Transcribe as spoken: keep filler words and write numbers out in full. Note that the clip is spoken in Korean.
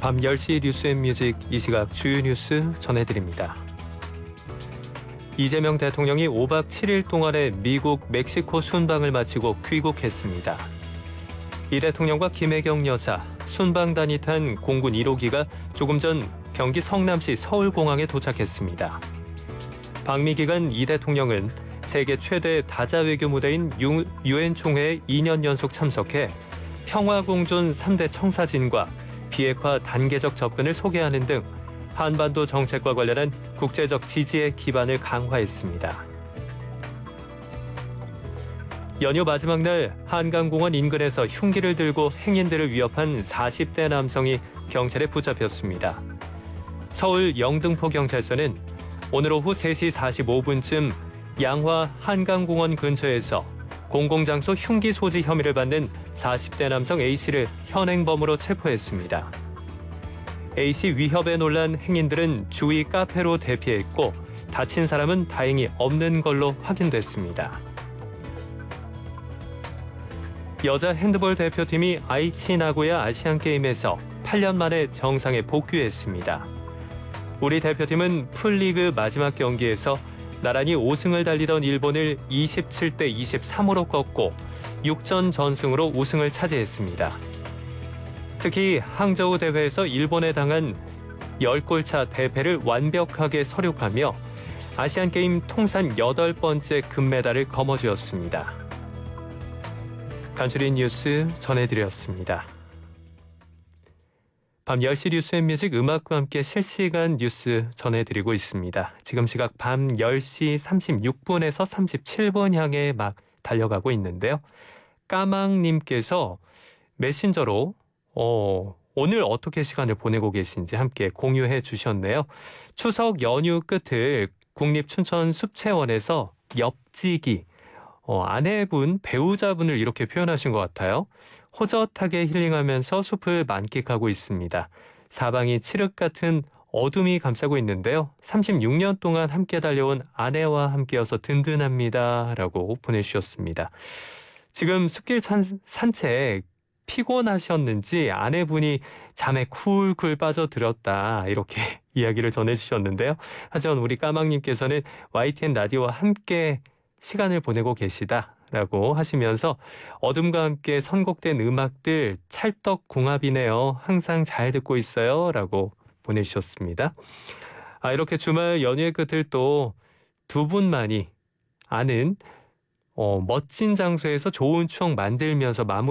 밤 열 시 뉴스앤뮤직 이 시각 주요 뉴스 전해드립니다. 이재명 대통령이 오 박 칠 일 동안의 미국, 멕시코 순방을 마치고 귀국했습니다. 이 대통령과 김혜경 여사, 순방단이 탄 공군 일 호기가 조금 전 경기 성남시 서울공항에 도착했습니다. 방미 기간 이 대통령은 세계 최대 다자 외교 무대인 유엔 총회에 이 년 연속 참석해 평화공존 삼 대 청사진과 비핵화 단계적 접근을 소개하는 등 한반도 정책과 관련한 국제적 지지의 기반을 강화했습니다. 연휴 마지막 날 한강공원 인근에서 흉기를 들고 행인들을 위협한 사십 대 남성이 경찰에 붙잡혔습니다. 서울 영등포경찰서는 오늘 오후 세 시 사십오 분쯤 양화 한강공원 근처에서 공공장소 흉기 소지 혐의를 받는 사십 대 남성 A씨를 현행범으로 체포했습니다. A씨 위협에 놀란 행인들은 주위 카페로 대피했고 다친 사람은 다행히 없는 걸로 확인됐습니다. 여자 핸드볼 대표팀이 아이치 나고야 아시안게임에서 팔 년 만에 정상에 복귀했습니다. 우리 대표팀은 풀리그 마지막 경기에서 나란히 오 승을 달리던 일본을 이십칠 대 이십삼으로 꺾고 육 전 전승으로 우승을 차지했습니다. 특히 항저우 대회에서 일본에 당한 열 골차 대패를 완벽하게 서륙하며 아시안게임 통산 여덟 번째 금메달을 거머쥐었습니다. 간추린 뉴스 전해드렸습니다. 밤 열 시 뉴스앤뮤직 음악과 함께 실시간 뉴스 전해드리고 있습니다. 지금 시각 밤 열 시 삼십육 분에서 삼십칠 분 향해 막 달려가고 있는데요. 까망님께서 메신저로 어, 오늘 어떻게 시간을 보내고 계신지 함께 공유해 주셨네요. 추석 연휴 끝을 국립춘천숲체원에서 엽지기, 어, 아내분, 배우자분을 이렇게 표현하신 것 같아요. 호젓하게 힐링하면서 숲을 만끽하고 있습니다. 사방이 칠흑 같은 어둠이 감싸고 있는데요. 삼십육 년 동안 함께 달려온 아내와 함께여서 든든합니다. 라고 보내주셨습니다. 지금 숲길 산책 피곤하셨는지 아내분이 잠에 쿨쿨 빠져들었다. 이렇게 이야기를 전해주셨는데요. 하지만 우리 까망님께서는 와이티엔 라디오와 함께 시간을 보내고 계시다. 라고 하시면서 어둠과 함께 선곡된 음악들 찰떡궁합이네요. 항상 잘 듣고 있어요. 라고 보내주셨습니다. 아, 이렇게 주말 연휴의 끝을 또 두 분만이 아는 어, 멋진 장소에서 좋은 추억 만들면서 마무리